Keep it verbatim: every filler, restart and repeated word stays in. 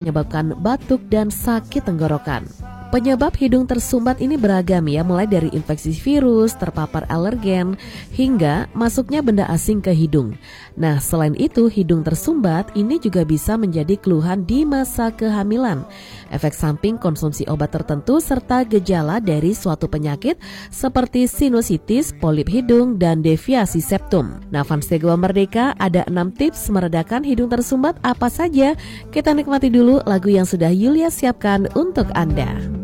menyebabkan batuk dan sakit tenggorokan. Penyebab hidung tersumbat ini beragam ya, mulai dari infeksi virus, terpapar alergen, hingga masuknya benda asing ke hidung. Nah, selain itu, hidung tersumbat ini juga bisa menjadi keluhan di masa kehamilan, efek samping konsumsi obat tertentu, serta gejala dari suatu penyakit seperti sinusitis, polip hidung, dan deviasi septum. Nah, fans Tegwa Merdeka, ada enam tips meredakan hidung tersumbat apa saja? Kita nikmati dulu lagu yang sudah Yulia siapkan untuk Anda.